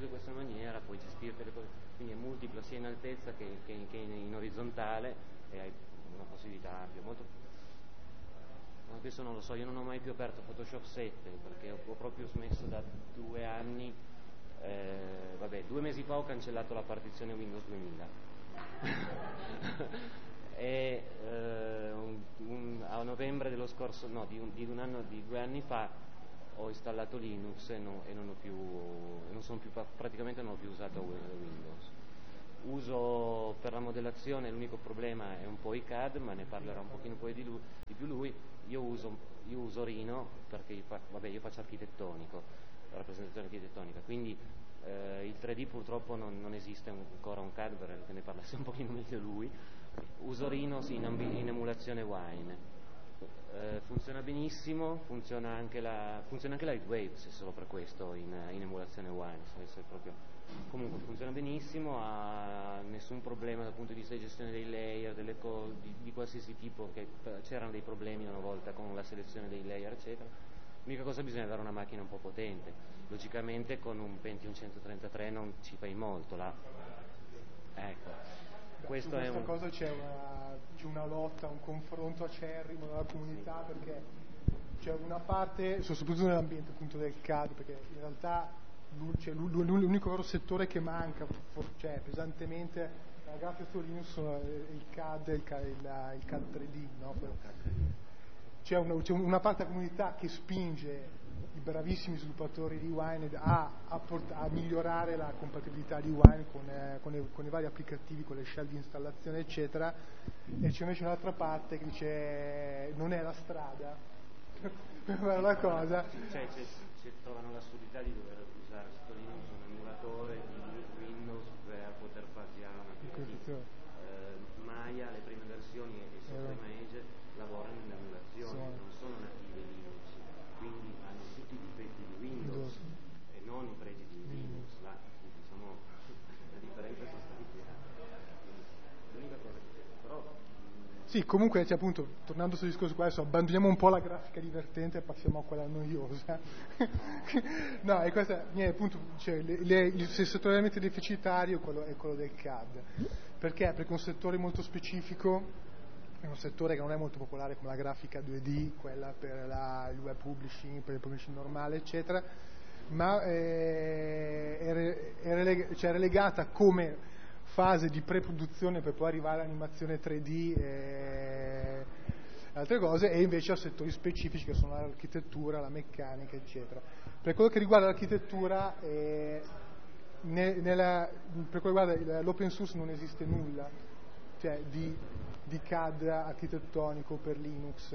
in questa maniera puoi gestire le cose, quindi è multiplo sia in altezza che in orizzontale, e hai una possibilità ampia, molto. Ma questo non lo so, io non ho mai più aperto Photoshop 7 perché ho proprio smesso da 2 anni. 2 mesi fa ho cancellato la partizione Windows 2000 e a novembre dello scorso, no, di 2 anni fa ho installato Linux e praticamente non ho più usato Windows. Uso per la modellazione, l'unico problema è un po' i CAD, ma ne parlerà un pochino poi di più lui. Io uso Rhino perché io faccio architettonico, rappresentazione architettonica, quindi il 3D purtroppo non esiste ancora un CAD, perché ne parlasse un pochino meglio lui. Uso Rhino in emulazione Wine. Funziona benissimo, funziona anche Lightwave, se solo per questo in emulazione Wine, comunque funziona benissimo, ha nessun problema dal punto di vista di gestione dei layer, di qualsiasi tipo, che c'erano dei problemi una volta con la selezione dei layer eccetera. L'unica cosa, bisogna avere una macchina un po' potente, logicamente con un Pentium 133 non ci fai molto là, ecco. Su questa cosa c'è una lotta, un confronto acerrimo nella comunità, sì, perché c'è una parte, soprattutto nell'ambiente appunto del CAD, perché in realtà l'unico vero settore che manca, pesantemente, la grafica su Linux sono il CAD, il CAD 3D, no? C'è una parte della comunità che spinge i bravissimi sviluppatori di Wine a migliorare la compatibilità di Wine con i vari applicativi, con le shell di installazione eccetera, e c'è invece un'altra parte che dice non è la strada per fare la cosa. Trovano l'assurdità di dover usare sotto Linux un emulatore di Windows per poter far girare un applicativo. Maya, le prime versioni e Software Manager lavorano in emulazione, non sono native Linux, quindi hanno tutti i difetti di Windows e non i pregi di Linux. La differenza è sostanziale. L'unica cosa che però sì, comunque appunto, tornando sul discorso qua, adesso abbandoniamo un po' la grafica divertente e passiamo a quella noiosa. No, e questa appunto, il settore veramente deficitario è quello del CAD. Perché? Perché è un settore molto specifico, è un settore che non è molto popolare come la grafica 2D, quella per il web publishing, per il publishing normale, eccetera, ma è relegata come fase di pre-produzione per poi arrivare all'animazione 3D e altre cose, e invece a settori specifici che sono l'architettura, la meccanica, eccetera. Per quello che riguarda l'architettura, per quello che riguarda l'open source non esiste nulla, cioè di CAD architettonico per Linux,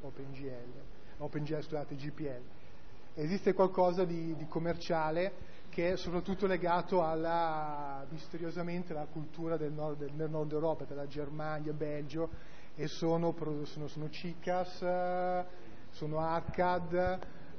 GPL. Esiste qualcosa di commerciale che è soprattutto legato misteriosamente alla cultura del nord Europa, della Germania, Belgio, e sono CICAS, sono Arcad,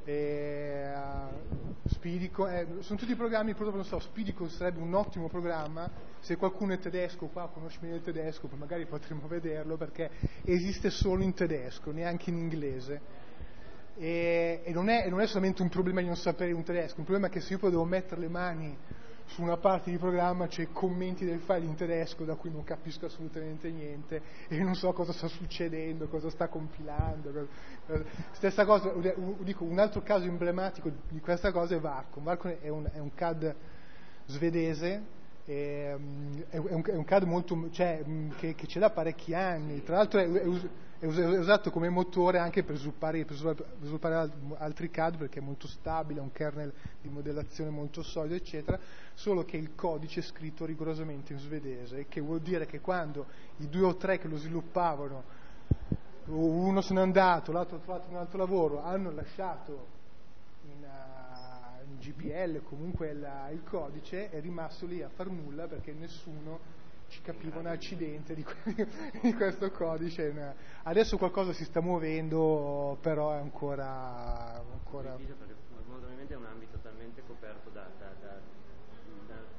Spidicon, sono tutti programmi, proprio non so, Spidicon sarebbe un ottimo programma, se qualcuno è tedesco qua, conosce meglio il tedesco, poi magari potremmo vederlo, perché esiste solo in tedesco, neanche in inglese. E non è solamente un problema di non sapere un tedesco, un problema è che se io poi devo mettere le mani su una parte di programma c'è commenti del file in tedesco da cui non capisco assolutamente niente e non so cosa sta succedendo, cosa sta compilando. Stessa cosa, dico, un altro caso emblematico di questa cosa è Varcon. Varcon è un CAD svedese, è un CAD molto, che c'è da parecchi anni, tra l'altro è usato come motore anche per sviluppare altri CAD, perché è molto stabile, ha un kernel di modellazione molto solido eccetera, solo che il codice è scritto rigorosamente in svedese, che vuol dire che quando i 2 o 3 che lo sviluppavano, uno se n'è andato, l'altro ha trovato un altro lavoro, hanno lasciato in GPL comunque il codice, è rimasto lì a far nulla perché nessuno ci capiva un accidente di questo codice. Adesso qualcosa si sta muovendo, però è ancora difficile, perché probabilmente è un ambito talmente coperto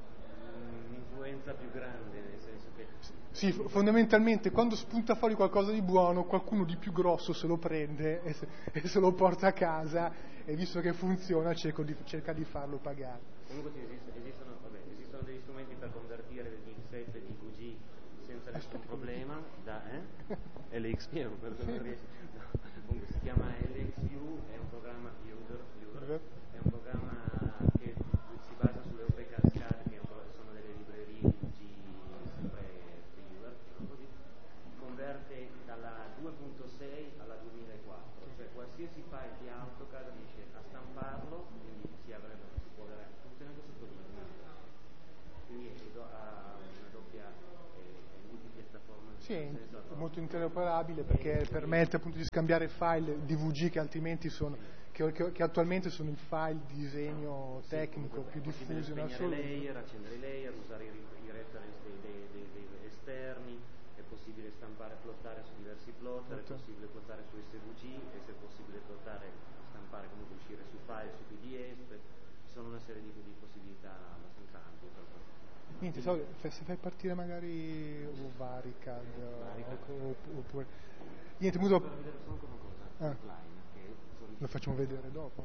un'influenza più grande, nel senso che... Sì, fondamentalmente quando spunta fuori qualcosa di buono, qualcuno di più grosso se lo prende e se lo porta a casa, e visto che funziona cerca di farlo pagare. Comunque esistono degli strumenti per convertire il DIC7 e DVG senza nessun problema da LXP è un non riesce. No. Comunque si chiama LXU, è un programma Viewer, è un programma che si basa sulle Cascade, che sono delle librerie DVG sempre Viewer, così, converte dalla 2.6 alla 2004, cioè qualsiasi file di AutoCAD riesce a stamparlo, quindi si può avere funzionamento sotto quindi ha una doppia multipiattaforma. Sì, è molto interoperabile perché permette appunto di scambiare file DVG che altrimenti che attualmente sono il file di disegno tecnico più diffuso in assoluto. Accendere i layer, usare i reference dei esterni, è possibile plottare su diversi plotter, è possibile plottare su SVG, e se è possibile stampare comunque uscire su file, su PDF, ci sono una serie di possibilità abbastanza ampie per questo. Niente, se fai partire magari Varicad oppure... Niente, Muso... Per vedere solo una cosa, offline, che lo facciamo vedere dopo?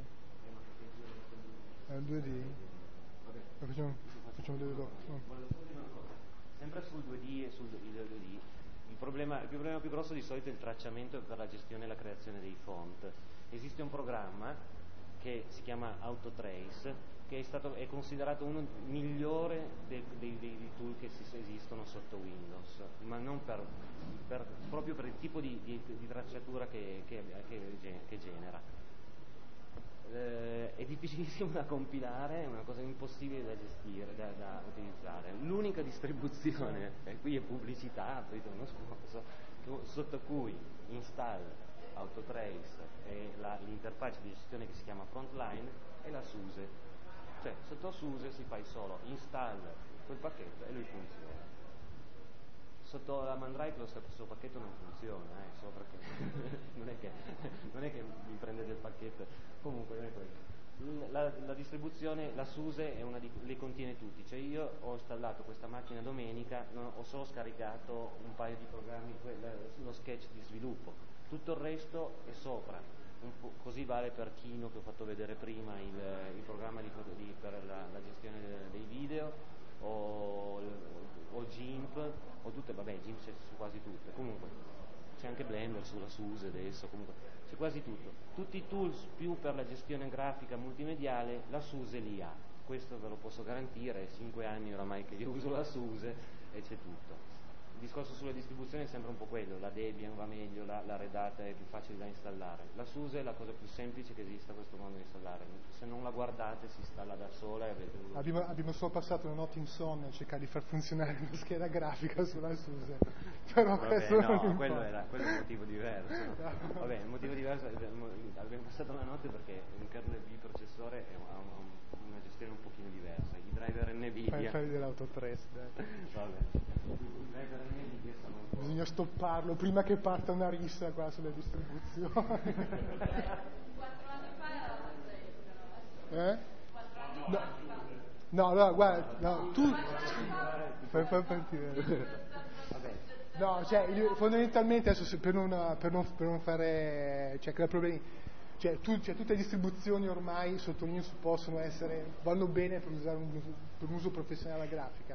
È il 2D? Lo facciamo vedere dopo. Sempre sul 2D e sul 2D, il problema più grosso di solito è il tracciamento per la gestione e la creazione dei font. Esiste un programma che si chiama Autotrace, che è considerato uno migliore dei tool che esistono sotto Windows, ma non proprio per il tipo di tracciatura che genera. È difficilissimo da compilare, è una cosa impossibile da gestire, da utilizzare. L'unica distribuzione, e qui è pubblicità, aprite uno sponsor, sotto cui install Autotrace e l'interfaccia di gestione che si chiama Frontline è la SUSE. Cioè sotto SUSE si fa solo install quel pacchetto e lui funziona. Sotto la Mandrive lo stesso pacchetto non funziona, solo perché non è che mi prendete il pacchetto, comunque non è quello. La distribuzione, la SUSE le contiene tutti, cioè io ho installato questa macchina domenica, ho solo scaricato un paio di programmi, lo sketch di sviluppo, tutto il resto è sopra. Così vale per Kino, che ho fatto vedere prima, il programma per la gestione dei video, o GIMP, o tutte, GIMP c'è su quasi tutte, comunque c'è anche Blender sulla SUSE adesso, comunque c'è quasi tutto. Tutti i tools più per la gestione grafica multimediale la SUSE li ha, questo ve lo posso garantire, è 5 anni oramai che io uso la SUSE e c'è tutto. Il discorso sulle distribuzioni è sempre un po' quello, la Debian va meglio, la Red Hat è più facile da installare, la SUSE è la cosa più semplice che esista a questo mondo da installare, se non la guardate si installa da sola e avete abbiamo solo passato una notte insonne a cercare di far funzionare una scheda grafica sulla SUSE, però questo non quello è un motivo diverso. Vabbè, il motivo diverso abbiamo passato la notte perché un kernel B processore ha una gestione un pochino diversa, i driver NVIDIA fai vedere l'Autotrace, dai. Vabbè. Bisogna stopparlo prima che parta una rissa qua sulle distribuzioni. 4 anni fa era la 6, No, allora guarda, tu fai partire. No, cioè fondamentalmente adesso per non fare creare problemi, tutte le distribuzioni ormai sotto Linux vanno bene per un uso professionale della grafica.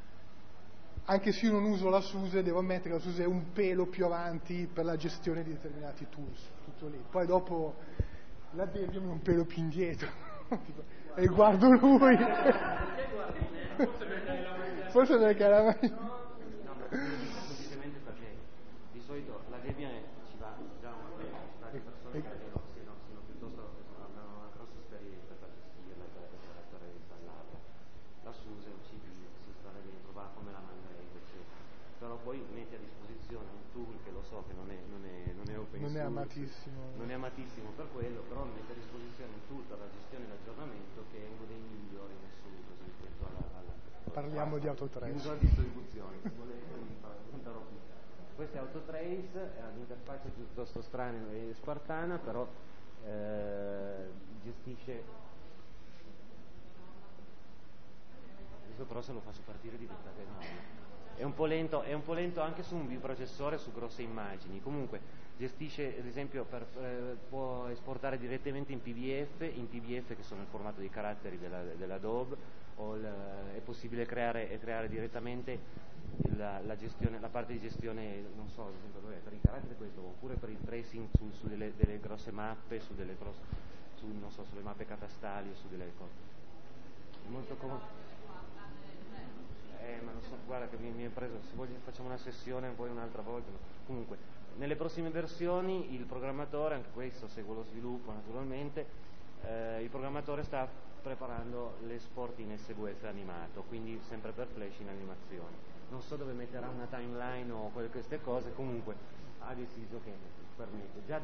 Anche se io non uso la SUSE, devo ammettere che la SUSE è un pelo più avanti per la gestione di determinati tools, tutto lì. Poi dopo la Debian è un pelo più indietro e guardo lui. Forse perché la semplicemente perché di solito la Debian ci va già persone che sono piuttosto hanno una grossa esperienza per gestirla, per installarla. La SUSE un CD si installa dentro, va come la Mandrive, eccetera. Però poi metti a disposizione un tool che lo so che non è open source, non è amatissimo per quello, però mette a disposizione un tool per la gestione e l'aggiornamento che è uno dei migliori in assoluto rispetto alla parliamo di Autotrace. Uso la distribuzione, se volete vi racconterò più. Questa è Autotrace, è un'interfaccia piuttosto strana e spartana, però gestisce Questo però se lo faccio partire diventa enorme. È un po' lento anche su un bioprocessore, su grosse immagini. Comunque gestisce, ad esempio, può esportare direttamente in PDF che sono il formato dei caratteri dell'Adobe, è possibile creare direttamente la parte di gestione, non so, ad esempio, per i caratteri questo, oppure per il tracing su delle grosse mappe, non so, sulle mappe catastali o su delle cose. Molto comodo. Ma non so, guarda che mi è preso, se voglio facciamo una sessione poi un'altra volta. Comunque, nelle prossime versioni il programmatore, anche questo segue lo sviluppo naturalmente, il programmatore sta preparando l'esport in SVF animato, quindi sempre per flash in animazione. Non so dove metterà una timeline o queste cose, comunque ha deciso che permette. Già